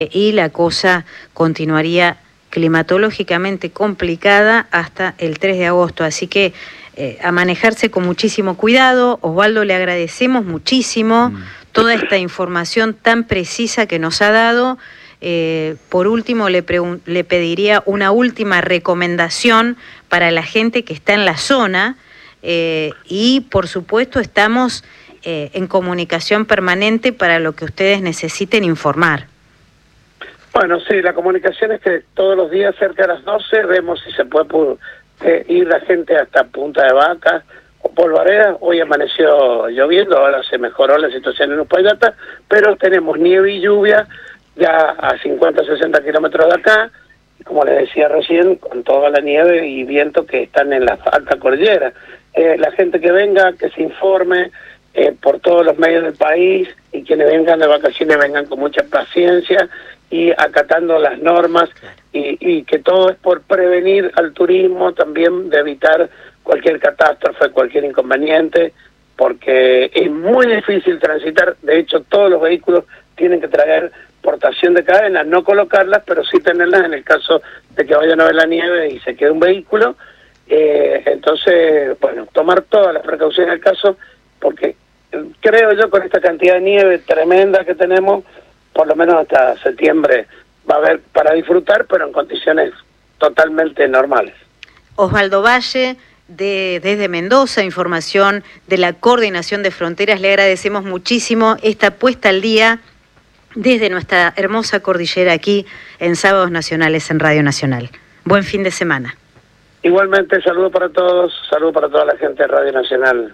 y la cosa continuaría climatológicamente complicada hasta el 3 de agosto. Así que a manejarse con muchísimo cuidado. Osvaldo, le agradecemos muchísimo toda esta información tan precisa que nos ha dado. Por último, le pediría una última recomendación para la gente que está en la zona y, por supuesto, estamos en comunicación permanente para lo que ustedes necesiten informar. Bueno, sí, la comunicación es que todos los días cerca de las 12 vemos si se puede ir la gente hasta Punta de Vaca o Polvareda. Hoy amaneció lloviendo, ahora se mejoró la situación en Uspallata, pero tenemos nieve y lluvia ya a 50, 60 kilómetros de acá, y como les decía recién, con toda la nieve y viento que están en la alta cordillera. La gente que venga, que se informe por todos los medios del país, y quienes vengan de vacaciones vengan con mucha paciencia y acatando las normas, y que todo es por prevenir al turismo, también de evitar cualquier catástrofe, cualquier inconveniente, porque es muy difícil transitar. De hecho, todos los vehículos tienen que traer portación de cadenas, no colocarlas, pero sí tenerlas en el caso de que vayan a ver la nieve y se quede un vehículo. Entonces, bueno, tomar todas las precauciones del caso, porque creo yo con esta cantidad de nieve tremenda que tenemos, por lo menos hasta septiembre va a haber para disfrutar, pero en condiciones totalmente normales. Osvaldo Valle, desde Mendoza, información de la Coordinación de Fronteras. Le agradecemos muchísimo esta puesta al día desde nuestra hermosa cordillera aquí en Sábados Nacionales en Radio Nacional. Buen fin de semana. Igualmente, saludo para todos, saludo para toda la gente de Radio Nacional.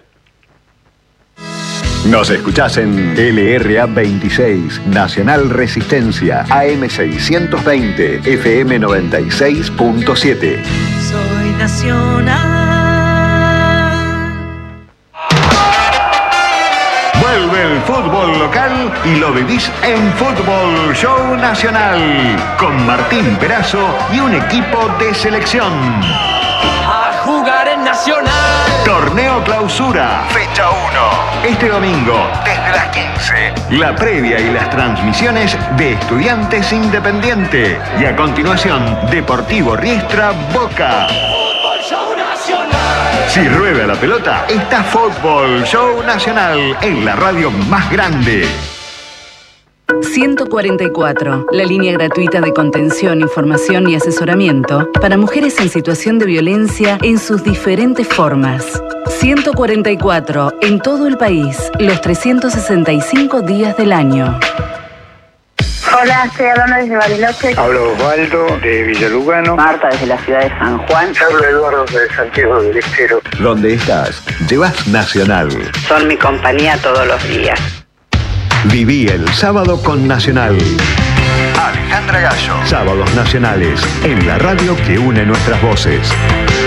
Nos escuchás en LRA 26, Nacional Resistencia, AM 620, FM 96.7. Soy nacional. Vuelve el fútbol local y lo vivís en Fútbol Show Nacional, con Martín Perazo y un equipo de selección. A jugar en Nacional. Torneo Clausura, fecha 1. Este domingo, desde las 15. La previa y las transmisiones de Estudiantes Independiente. Y a continuación, Deportivo Riestra Boca. Fútbol Show Nacional. Si rueda la pelota, está Fútbol Show Nacional en la radio más grande. 144, la línea gratuita de contención, información y asesoramiento para mujeres en situación de violencia en sus diferentes formas. 144, en todo el país, los 365 días del año. Hola, estoy hablando desde Bariloche. Hablo Osvaldo de Villalugano. Marta desde la ciudad de San Juan. Hablo Eduardo de Santiago del Estero. Donde estás, llevas Nacional. Son mi compañía todos los días. Viví el sábado con Nacional. Alejandra Gallo. Sábados Nacionales, en la radio que une nuestras voces.